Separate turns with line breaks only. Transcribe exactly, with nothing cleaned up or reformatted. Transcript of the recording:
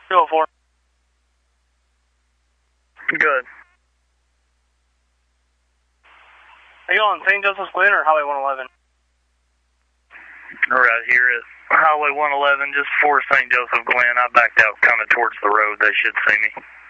two oh four.
Good.
Are you on Saint Joseph's Glen or Highway one eleven?
Right here at Highway one eleven, just before Saint Joseph Glen. I backed out kind of towards the road. They should see me.